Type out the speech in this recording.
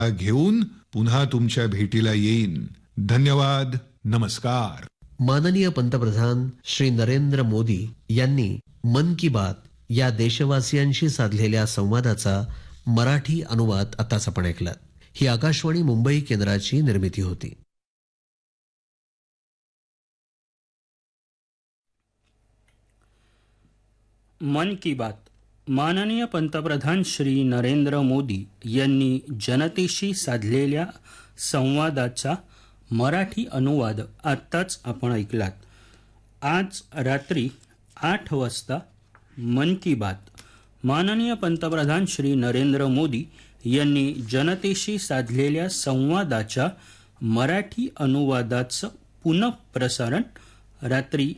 घेऊन पुन्हा तुमच्या भेटीला येईन. धन्यवाद. नमस्कार. माननीय पंतप्रधान श्री नरेंद्र मोदी यांनी मन की बात या देशवासियांशी साधलेल्या संवादाचा मराठी अनुवाद आताच आपण ऐकला. ही आकाशवाणी मुंबई केंद्राची निर्मिती होती. मन की बात. माननीय पंतप्रधान श्री नरेंद्र मोदी यांनी जनतेशी साधलेल्या संवादाचा मराठी अनुवाद आत्ताच आपण ऐकलात. आज रात्री 8 वाजता मन की बात माननीय पंतप्रधान श्री नरेंद्र मोदी यांनी जनतेशी साधलेल्या संवादाच्या मराठी अनुवादाचं पुनःप्रसारण रात्री